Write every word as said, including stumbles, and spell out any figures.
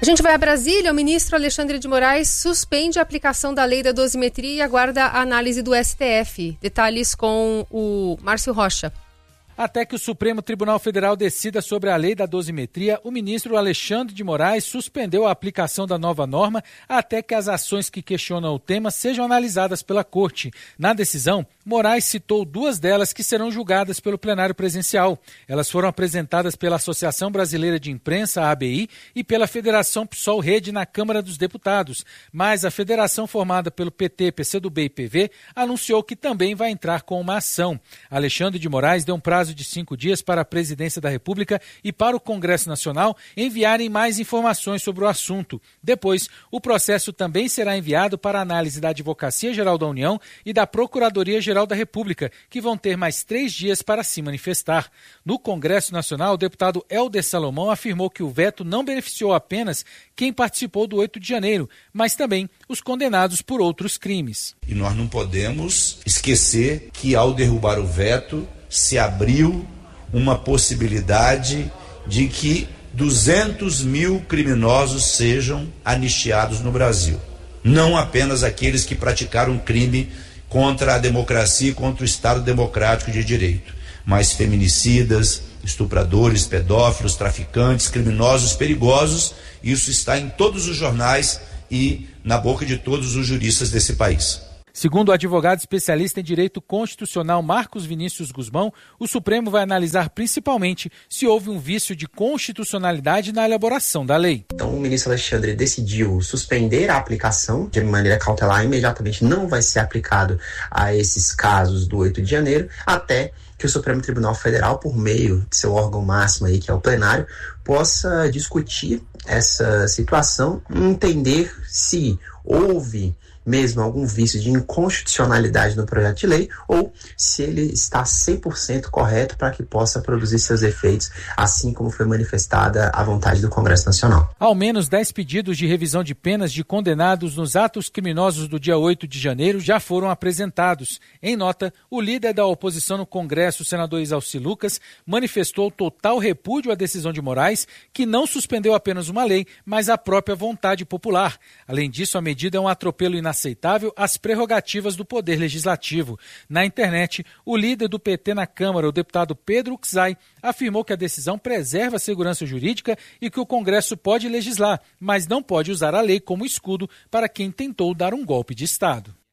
gente vai a Brasília. O ministro Alexandre de Moraes suspende a aplicação da lei da dosimetria e aguarda a análise do S T F. Detalhes com o Márcio Rocha. Até que o Supremo Tribunal Federal decida sobre a lei da dosimetria, o ministro Alexandre de Moraes suspendeu a aplicação da nova norma até que as ações que questionam o tema sejam analisadas pela Corte. Na decisão, Moraes citou duas delas que serão julgadas pelo plenário presencial. Elas foram apresentadas pela Associação Brasileira de Imprensa, a A B I, e pela Federação PSOL Rede na Câmara dos Deputados. Mas a federação formada pelo P T, PCdoB e P V anunciou que também vai entrar com uma ação. Alexandre de Moraes deu um prazo de cinco dias para a Presidência da República e para o Congresso Nacional enviarem mais informações sobre o assunto. Depois, o processo também será enviado para análise da Advocacia Geral da União e da Procuradoria-Geral da República, que vão ter mais três dias para se manifestar. No Congresso Nacional, o deputado Helder Salomão afirmou que o veto não beneficiou apenas quem participou do oito de janeiro, mas também os condenados por outros crimes. E nós não podemos esquecer que, ao derrubar o veto, se abriu uma possibilidade de que duzentos mil criminosos sejam anistiados no Brasil. Não apenas aqueles que praticaram crime contra a democracia e contra o Estado democrático de direito, mas feminicidas, estupradores, pedófilos, traficantes, criminosos perigosos. Isso está em todos os jornais e na boca de todos os juristas desse país. Segundo o advogado especialista em direito constitucional Marcos Vinícius Guzmão, o Supremo vai analisar principalmente se houve um vício de constitucionalidade na elaboração da lei. Então o ministro Alexandre decidiu suspender a aplicação de maneira cautelar, imediatamente não vai ser aplicado a esses casos do oito de janeiro, até que o Supremo Tribunal Federal, por meio de seu órgão máximo aí, que é o plenário, possa discutir essa situação e entender se houve mesmo algum vício de inconstitucionalidade no projeto de lei ou se ele está cem por cento correto para que possa produzir seus efeitos, assim como foi manifestada a vontade do Congresso Nacional. Ao menos dez pedidos de revisão de penas de condenados nos atos criminosos do dia oito de janeiro já foram apresentados. Em nota, o líder da oposição no Congresso, o senador Isalci Lucas, manifestou total repúdio à decisão de Moraes, que não suspendeu apenas uma lei, mas a própria vontade popular. Além disso, a medida é um atropelo inaceitável aceitável às prerrogativas do Poder Legislativo. Na internet, o líder do P T na Câmara, o deputado Pedro Uczai, afirmou que a decisão preserva a segurança jurídica e que o Congresso pode legislar, mas não pode usar a lei como escudo para quem tentou dar um golpe de Estado.